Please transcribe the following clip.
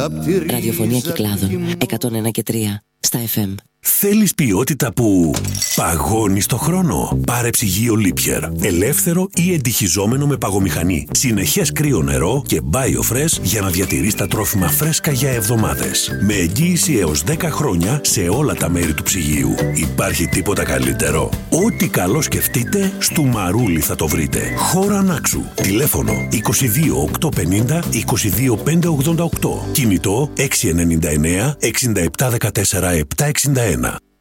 Ραδιοφωνία Κυκλάδων 101 και 3 στα FM. Θέλεις ποιότητα που παγώνει στο χρόνο? Πάρε ψυγείο Lipier. Ελεύθερο ή εντυχιζόμενο με παγομηχανή. Συνεχές κρύο νερό και BioFresh για να διατηρείς τα τρόφιμα φρέσκα για εβδομάδες. Με εγγύηση έως 10 χρόνια σε όλα τα μέρη του ψυγείου. Υπάρχει τίποτα καλύτερο? Ό,τι καλό σκεφτείτε, στο Μαρούλι θα το βρείτε. Χώρα Νάξου. Τηλέφωνο 22 850 22 588. Κινητό 699 67 14 761.